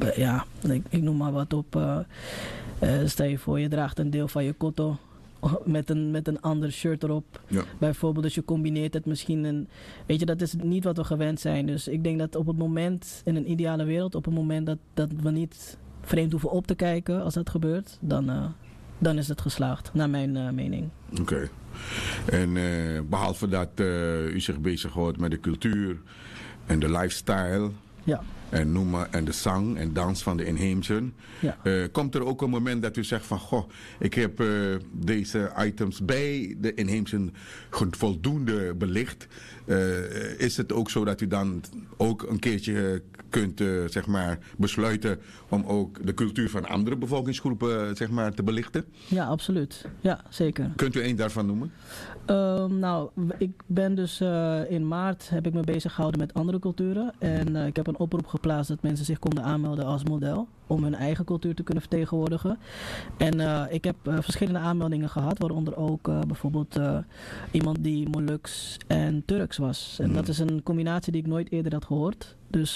ja, ik noem maar wat op. Stel je voor, je draagt een deel van je kotto met een ander shirt erop. Ja. Bijvoorbeeld, dus je combineert het misschien. Weet je, dat is niet wat we gewend zijn. Dus ik denk dat op het moment, in een ideale wereld, op het moment dat we niet vreemd hoeven op te kijken als dat gebeurt, dan is het geslaagd, naar mijn mening. Oké. En behalve dat u zich bezighoudt met de cultuur en de lifestyle. Ja. En de zang en dans van de inheemsen. Ja. Komt er ook een moment dat u zegt van, goh, ik heb deze items bij de inheemsen voldoende belicht. Is het ook zo dat u dan ook een keertje kunt zeg maar besluiten om ook de cultuur van andere bevolkingsgroepen zeg maar te belichten? Ja, absoluut. Ja, zeker. Kunt u één daarvan noemen? Nou, ik ben dus in maart heb ik me bezig gehouden met andere culturen. En ik heb een oproep geplaatst dat mensen zich konden aanmelden als model. Om hun eigen cultuur te kunnen vertegenwoordigen. En ik heb verschillende aanmeldingen gehad. Waaronder ook bijvoorbeeld iemand die Moluks en Turks was. En dat is een combinatie die ik nooit eerder had gehoord. Dus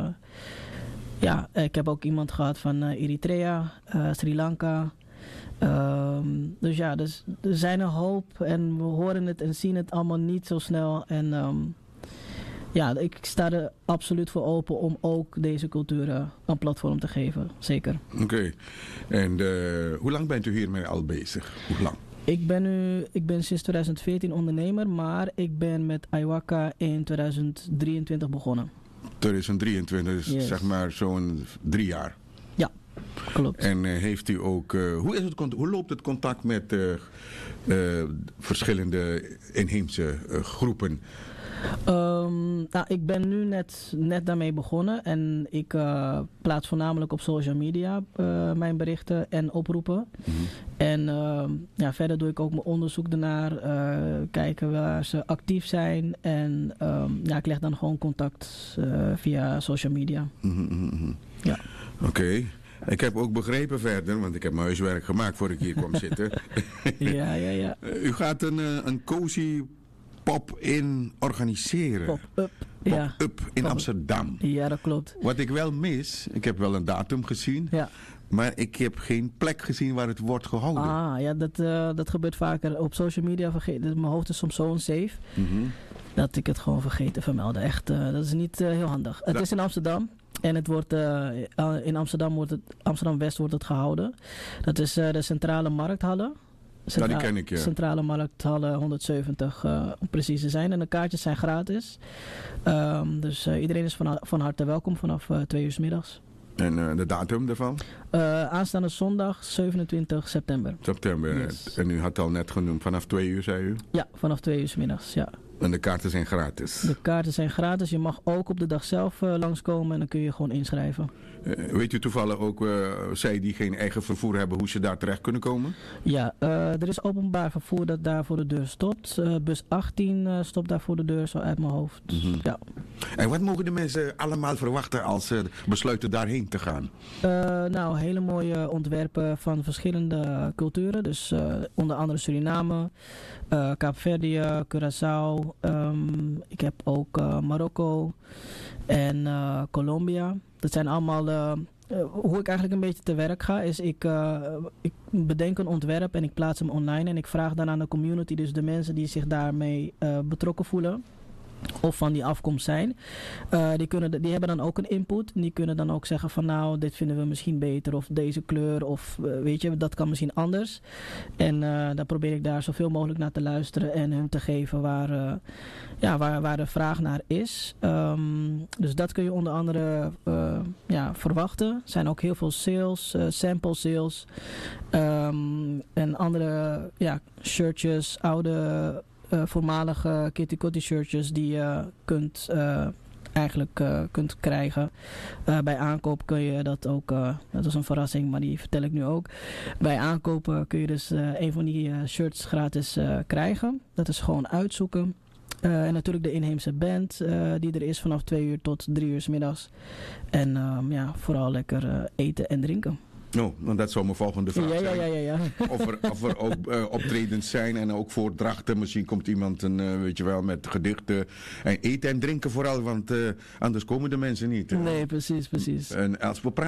ja, ik heb ook iemand gehad van Eritrea, Sri Lanka. Dus ja, dus, er zijn een hoop en we horen het en zien het allemaal niet zo snel. En ja, ik sta er absoluut voor open om ook deze culturen een platform te geven. Zeker. Oké. En hoe lang bent u hiermee al bezig? Hoe lang? Ik ben sinds 2014 ondernemer, maar ik ben met Aiwaka in 2023 begonnen. 2023, dus Yes. zeg maar zo'n 3 jaar. Ja, klopt. En heeft u ook, hoe loopt het contact met verschillende inheemse groepen? Nou, ik ben nu net daarmee begonnen en ik plaats voornamelijk op social media mijn berichten en oproepen. Mm-hmm. En ja, verder doe ik ook mijn onderzoek ernaar, kijken waar ze actief zijn en ja, ik leg dan gewoon contact via social media. Mm-hmm. Ja. Oké. Ik heb ook begrepen verder, want ik heb mijn huiswerk gemaakt voordat ik hier kwam zitten. Ja. U gaat een cozy pop-in organiseren. Pop-up. Ja. Pop-up in Amsterdam. Ja, dat klopt. Wat ik wel mis, ik heb wel een datum gezien, Ja. maar ik heb geen plek gezien waar het wordt gehouden. Ja, dat gebeurt vaker op social media. Mijn hoofd is soms zo onsafe Mm-hmm. dat ik het gewoon vergeet te vermelden. Echt, dat is niet heel handig. Het is in Amsterdam. En het wordt in Amsterdam West wordt het gehouden. Dat is de Centrale Markthallen. Ja, die ken ik, ja. Centrale Markthallen 170 om precies te zijn. En de kaartjes zijn gratis. Dus iedereen is van harte welkom vanaf 2 uur 's middags. En de datum daarvan? Aanstaande zondag 27 september. September. Yes. En u had al net genoemd, vanaf 2 uur zei u? Ja, vanaf 2 uur 's middags, ja. En de kaarten zijn gratis? De kaarten zijn gratis. Je mag ook op de dag zelf langskomen en dan kun je gewoon inschrijven. Weet u toevallig ook, zij die geen eigen vervoer hebben, hoe ze daar terecht kunnen komen? Ja, er is openbaar vervoer dat daar voor de deur stopt. Bus 18 stopt daar voor de deur, zo uit mijn hoofd. Mm-hmm. Ja. En wat mogen de mensen allemaal verwachten als ze besluiten daarheen te gaan? Nou, hele mooie ontwerpen van verschillende culturen. Dus onder andere Suriname, Kaapverdië, Curaçao. Ik heb ook Marokko en Colombia. Dat zijn allemaal... hoe ik eigenlijk een beetje te werk ga, is ik bedenk een ontwerp en ik plaats hem online. En ik vraag dan aan de community, dus de mensen die zich daarmee betrokken voelen, of van die afkomst zijn, die hebben dan ook een input. En die kunnen dan ook zeggen van nou, dit vinden we misschien beter. Of deze kleur. Of weet je, dat kan misschien anders. En dan probeer ik daar zoveel mogelijk naar te luisteren. En hun te geven waar de vraag naar is. Dus dat kun je onder andere verwachten. Er zijn ook heel veel sales, sample sales. En andere shirtjes, oude... voormalige Kitty Kotti shirtjes die je kunt krijgen. Bij aankoop kun je dat ook, dat is een verrassing, maar die vertel ik nu ook. Bij aankopen kun je dus een van die shirts gratis krijgen. Dat is gewoon uitzoeken. En natuurlijk de inheemse band die er is vanaf 2 uur tot 3 uur 's middags. En vooral lekker eten en drinken. Nou, want dat zou mijn volgende vraag zijn. Ja. Of er ook optredens zijn en ook voordrachten. Misschien komt iemand met gedichten. En eten en drinken vooral, want anders komen de mensen niet. Nee, precies. En als we praten